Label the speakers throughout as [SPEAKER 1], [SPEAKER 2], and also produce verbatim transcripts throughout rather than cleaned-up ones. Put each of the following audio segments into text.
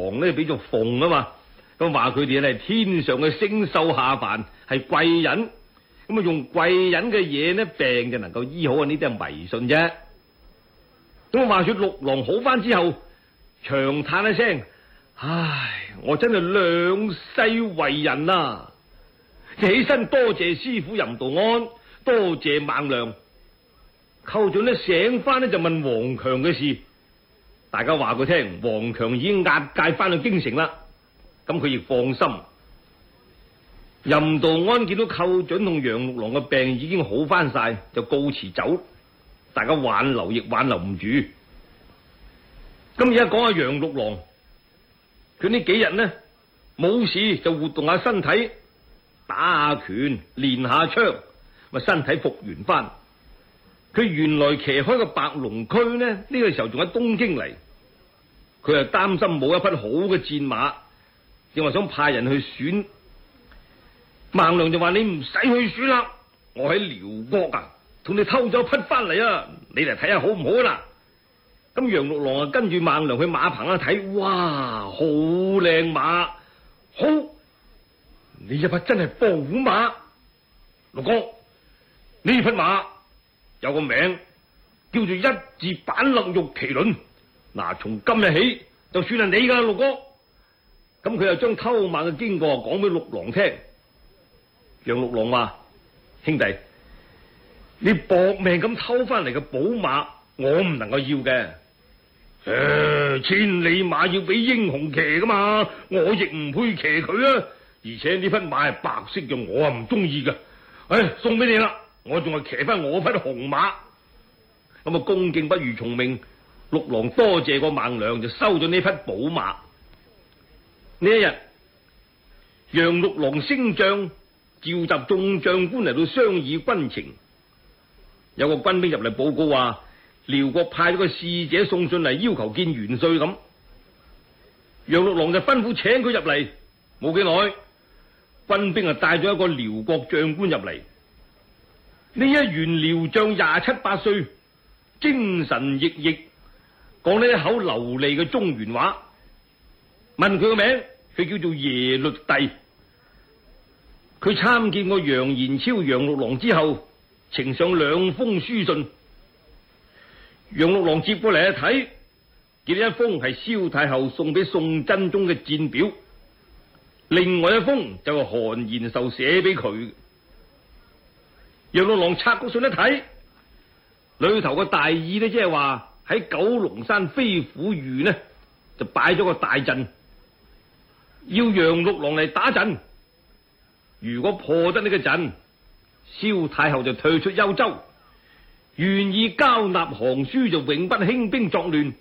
[SPEAKER 1] 王咧俾做鳳啊嘛，咁話佢哋咧係天上嘅星宿下凡，係貴人，咁啊用貴人嘅嘢呢，病就能夠醫好啊，呢啲係迷信啫。咁啊話說六郎好翻之後，長嘆一聲，唉，我真係兩世為人啊！起身多謝師傅任道安，多謝孟良。寇準呢醒翻呢就問王強嘅事，大家話佢聽，王強已經押解翻去京城啦，咁佢亦放心。任道安見到寇準同楊六郎嘅病已經好翻晒，就告辭走，大家挽留亦挽留唔住。咁而家講下楊六郎，佢呢幾日呢冇事就活動下身體，打下拳，練下槍，咪身體復原翻。佢原來騎開個白龍駒呢，呢、這個時候仲喺東京嚟，佢係擔心冇一匹好嘅戰馬，正話想派人去選。孟良就話：你唔使去選啦，我喺遼國啊，同你偷咗匹翻嚟啊，你嚟睇下好唔好啦？咁楊六郎啊跟住孟良去馬棚一睇，哇，好靚馬，好，呢一匹真係寶馬。六哥，呢匹馬有個名叫做一字板勒玉麒麟，嗱，從今日起就算係你噶啦，六哥。咁佢又將偷馬嘅經過講俾六郎聽。楊六郎話：兄弟，你搏命咁偷翻嚟嘅寶馬，我唔能夠要嘅。誒、呃，千里馬要俾英雄騎噶嘛，我亦唔配騎佢啊！而且呢匹馬係白色嘅，我啊唔中意嘅。唉，送俾你啦，我仲係騎翻我匹紅馬。咁啊，恭敬不如從命。六郎多謝過孟良，就收咗呢匹寶馬。呢一日，楊六郎升帳，召集眾將官嚟到商議軍情。有個軍兵入嚟報告話，遼國派咗個使者送信嚟，要求見元帥咁。楊六郎就吩咐請佢入嚟。冇幾耐，軍兵啊帶咗一個遼國將官入嚟。呢一員遼將廿七八歲，精神奕奕，講呢一口流利嘅中原話。問佢個名，佢叫做耶律弟。佢參見過楊延超、楊六郎之後，呈上兩封書信。楊六郎接過嚟一睇，見一封係蕭太后送俾宋真宗嘅戰表，另外一封就係韓延壽寫俾佢。楊六郎拆個信一睇，裏頭個大意呢，即係話喺九龍山飛虎嶼呢就擺咗個大陣，要楊六郎嚟打陣。如果破得呢個陣，蕭太后就退出幽州，願意交納降書，就永不興兵作亂。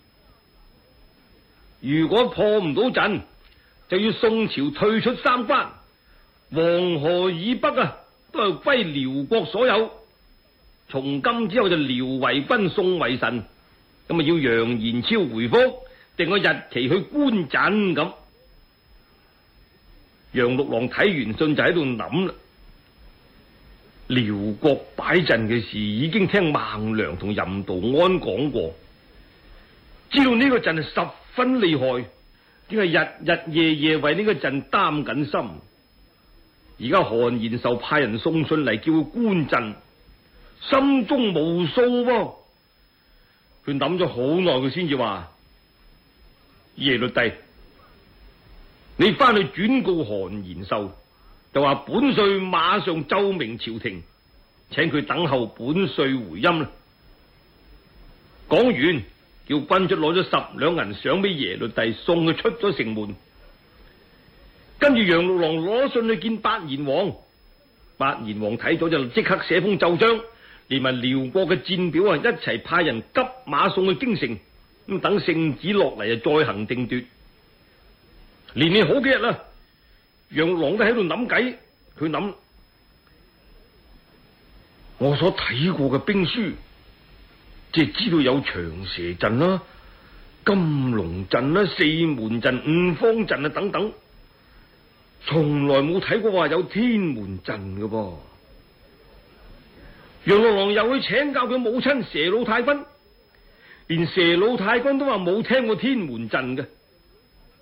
[SPEAKER 1] 如果破唔到陣，就要宋朝退出三關，黃河以北啊都係歸遼國所有。從今之後就遼為賓，宋為臣。咁啊要楊延超回覆，定個日期去觀陣咁。楊六郎睇完信就喺度諗啦，遼國擺陣嘅事已經聽孟良同任道安講過，知道呢個陣係十分厲害，點係日日夜夜為呢個陣擔緊心。而家韓延壽派人送信嚟叫佢觀陣，心中無數喎。佢諗咗好耐，佢先至話：耶律弟，你翻去轉告韓延壽，就話本帥馬上奏明朝廷，請佢等候本帥回音啦。講完，叫軍卒攞咗十兩銀賞俾耶律弟，送佢出咗城門。跟住楊六郎攞信去見八賢王，八賢王睇咗就即刻寫封奏章，連埋遼國嘅戰表啊一齊派人急馬送去京城，咁等聖旨落嚟啊再行定奪。連連好幾日啦，楊六郎都喺度諗計。佢諗，我所睇過嘅兵書，即係知道有長蛇陣啦、金龍陣啦、四門陣、五方陣啊等等，從來冇睇過話有天門陣嘅噃。楊六郎又去請教佢母親佘老太君，連佘老太君都話冇聽過天門陣嘅。